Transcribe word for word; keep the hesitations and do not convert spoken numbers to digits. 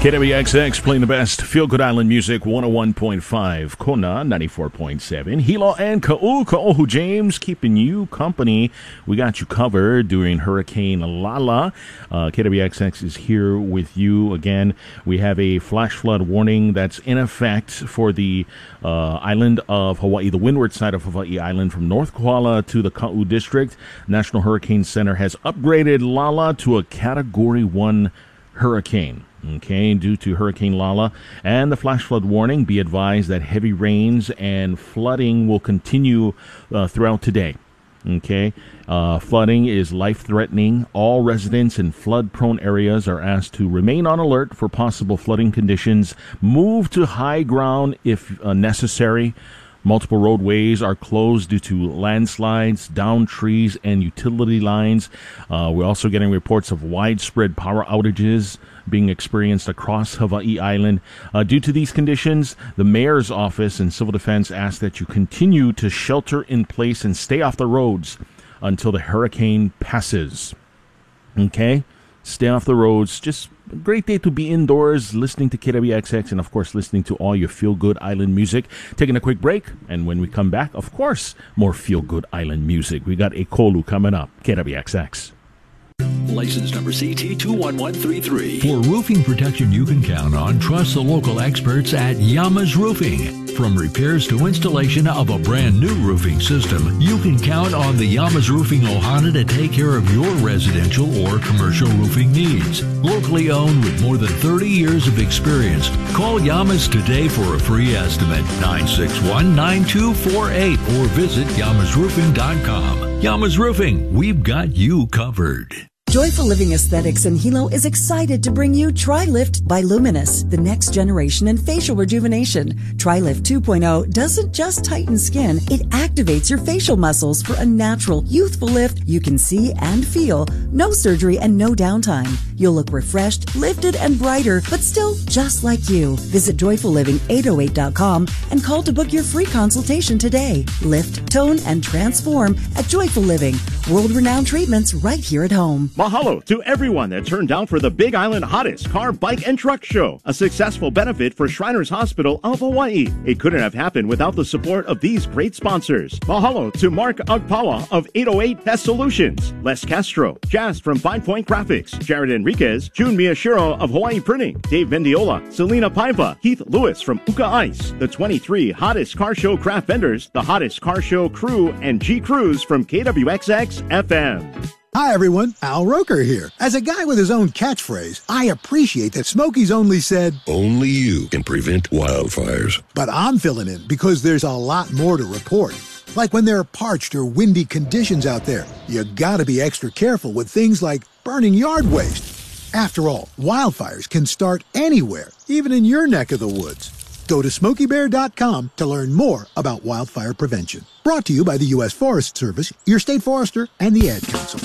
K W X X playing the best feel-good island music, one oh one point five, Kona, ninety-four point seven, Hilo and Ka'u, Ka'ohu James, keeping you company. We got you covered during Hurricane Lala. Uh, K W X X is here with you again. We have a flash flood warning that's in effect for the uh, island of Hawaii, the windward side of Hawaii Island from North Kohala to the Ka'u District. National Hurricane Center has upgraded Lala to a Category one hurricane. Okay, due to Hurricane Lala and the flash flood warning, be advised that heavy rains and flooding will continue uh, throughout today. Okay, uh, flooding is life-threatening. All residents in flood-prone areas are asked to remain on alert for possible flooding conditions, move to high ground if uh, necessary. Multiple roadways are closed due to landslides, down trees, and utility lines. Uh, we're also getting reports of widespread power outages being experienced across Hawaii Island. Uh, due to these conditions, the mayor's office and civil defense ask that you continue to shelter in place and stay off the roads until the hurricane passes. Okay? Stay off the roads. Just a great day to be indoors, listening to K W X X, and of course listening to all your feel-good island music. Taking a quick break, and when we come back, of course, more feel-good island music. We got Ekolu coming up. K W X X. License number C T two one one three three. For roofing protection you can count on, trust the local experts at Yama's Roofing. From repairs to installation of a brand new roofing system, you can count on the Yama's Roofing Ohana to take care of your residential or commercial roofing needs. Locally owned with more than thirty years of experience, call Yama's today for a free estimate, nine six one, nine two four eight, or visit yamas roofing dot com. Yama's Roofing, we've got you covered. Joyful Living Aesthetics in Hilo is excited to bring you TriLift by Luminous, the next generation in facial rejuvenation. TriLift two point oh doesn't just tighten skin, it activates your facial muscles for a natural, youthful lift you can see and feel. No surgery and no downtime. You'll look refreshed, lifted, and brighter, but still just like you. Visit joyful living eight oh eight dot com and call to book your free consultation today. Lift, tone, and transform at Joyful Living. World-renowned treatments right here at home. Mahalo to everyone that turned down for the Big Island hottest car, bike, and truck show. A successful benefit for Shriners Hospital of Hawaii. It couldn't have happened without the support of these great sponsors. Mahalo to Mark Agpawa of eight oh eight Pest Solutions, Les Castro, Jazz from Fine Point Graphics, Jared Enriquez, June Miyashiro of Hawaii Printing, Dave Mendiola, Selena Paiva, Heath Lewis from Uka Ice, the twenty-three hottest car show craft vendors, the hottest car show crew, and G Cruise from K W X X F M. Hi everyone, Al Roker here. As a guy with his own catchphrase, I appreciate that Smokey's only said, "Only you can prevent wildfires." But I'm filling in because there's a lot more to report. Like when there are parched or windy conditions out there, you gotta be extra careful with things like burning yard waste. After all, wildfires can start anywhere, even in your neck of the woods. Go to smokey bear dot com to learn more about wildfire prevention. Brought to you by the U S Forest Service, your state forester, and the Ad Council.